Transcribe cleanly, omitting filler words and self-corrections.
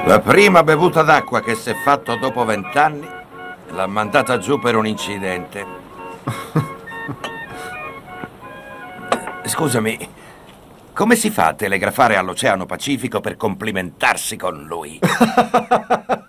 La prima bevuta d'acqua che si è fatto dopo 20 anni l'ha mandata giù per un incidente. Scusami, come si fa a telegrafare all'Oceano Pacifico per complimentarsi con lui?